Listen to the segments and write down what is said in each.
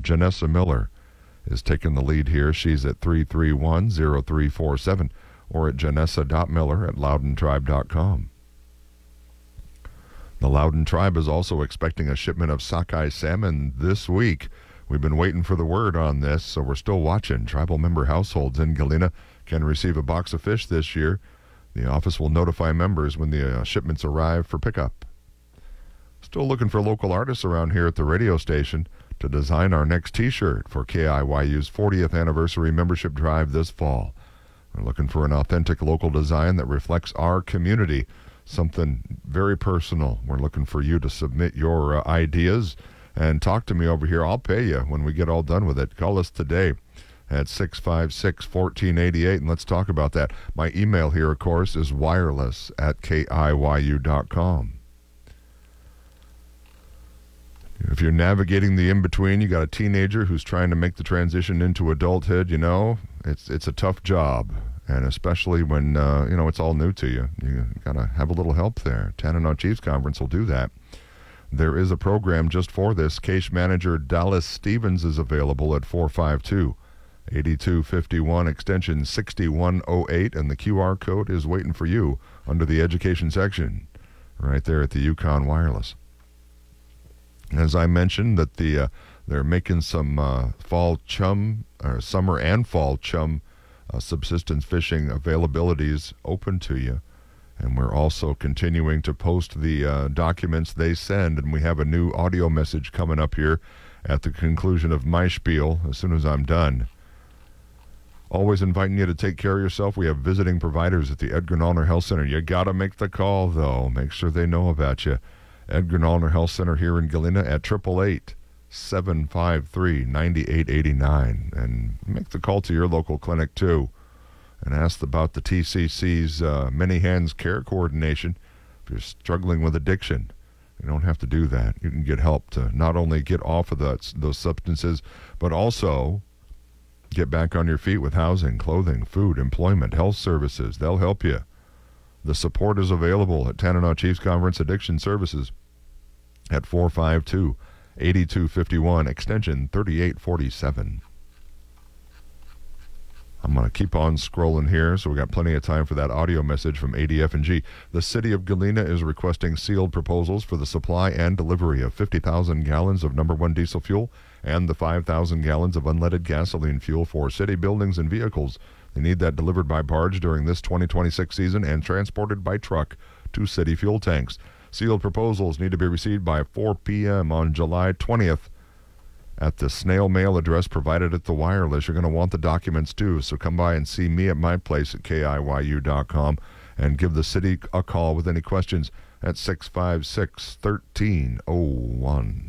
Janessa Miller is taking the lead here. She's at 331-0347 or at janessa.miller@loudountribe.com. The Loudoun Tribe is also expecting a shipment of sockeye salmon this week. We've been waiting for the word on this, so we're still watching. Tribal member households in Galena can receive a box of fish this year. The office will notify members when the shipments arrive for pickup. Still looking for local artists around here at the radio station to design our next T-shirt for KIYU's 40th anniversary membership drive this fall. We're looking for an authentic local design that reflects our community, something very personal. We're looking for you to submit your ideas and talk to me over here. I'll pay you when we get all done with it. Call us today at 656-1488, and let's talk about that. My email here, of course, is wireless@kiyu.com. If you're navigating the in-between, you got a teenager who's trying to make the transition into adulthood, it's a tough job. And especially when, it's all new to you. You got to have a little help there. Tanana Chiefs Conference will do that. There is a program just for this. Case manager Dallas Stevens is available at 452-8251, extension 6108, and the QR code is waiting for you under the education section right there at the Yukon Wireless. As I mentioned, that they're making some summer and fall chum subsistence fishing availabilities open to you. And we're also continuing to post the documents they send, and we have a new audio message coming up here at the conclusion of my spiel as soon as I'm done. Always inviting you to take care of yourself. We have visiting providers at the Edgar Nollner Health Center. You got to make the call, though. Make sure they know about you. Edgar Nollner Health Center here in Galena at 888-753-9889. And make the call to your local clinic, too, and ask about the TCC's Many Hands Care Coordination. If you're struggling with addiction, you don't have to do that. You can get help to not only get off of those substances, but also get back on your feet with housing, clothing, food, employment, health services. They'll help you. The support is available at Tanana Chiefs Conference Addiction Services at 452-8251, extension 3847. I'm going to keep on scrolling here, so we got plenty of time for that audio message from ADF&G. The City of Galena is requesting sealed proposals for the supply and delivery of 50,000 gallons of number one diesel fuel and the 5,000 gallons of unleaded gasoline fuel for city buildings and vehicles. They need that delivered by barge during this 2026 season and transported by truck to city fuel tanks. Sealed proposals need to be received by 4 p.m. on July 20th at the snail mail address provided at the Wireless. You're going to want the documents too, so come by and see me at my place at KIYU.com and give the city a call with any questions at 656-1301.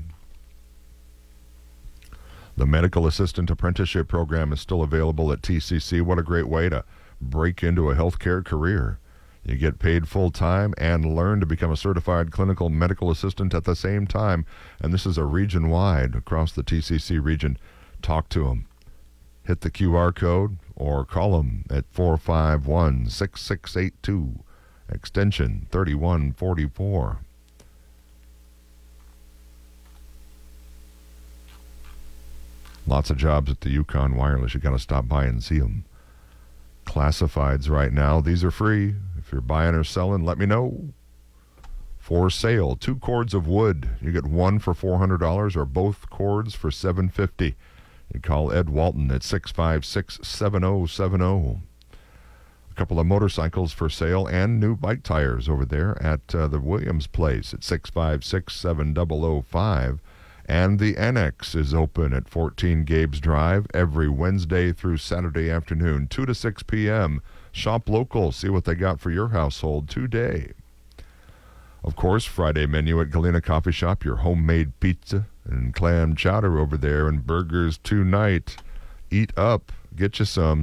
The Medical Assistant Apprenticeship Program is still available at TCC. What a great way to break into a healthcare career. You get paid full-time and learn to become a certified clinical medical assistant at the same time. And this is a region-wide across the TCC region. Talk to them. Hit the QR code or call them at 451-6682, extension 3144. Lots of jobs at the Yukon Wireless. You got to stop by and see them. Classifieds right now. These are free. If you're buying or selling, let me know. For sale, 2 cords of wood. You get one for $400 or both cords for $750. You call Ed Walton at 656-7070. A couple of motorcycles for sale and new bike tires over there at the Williams Place at 656-7005. And the Annex is open at 14 Gabes Drive every Wednesday through Saturday afternoon, 2 to 6 p.m. Shop local. See what they got for your household today. Of course, Friday menu at Galena Coffee Shop, your homemade pizza and clam chowder over there and burgers tonight. Eat up. Get you some.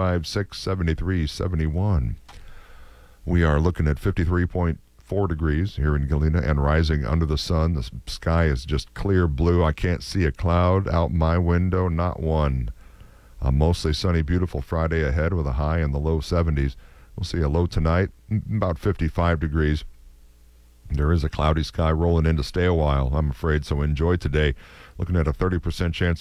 656-7371. We are looking at 53.4 degrees here in Galena and rising under the sun. The sky is just clear blue. I can't see a cloud out my window, not one. A mostly sunny, beautiful Friday ahead with a high in the low 70s. We'll see a low tonight, about 55 degrees. There is a cloudy sky rolling in to stay a while, I'm afraid, so enjoy today. Looking at a 30% chance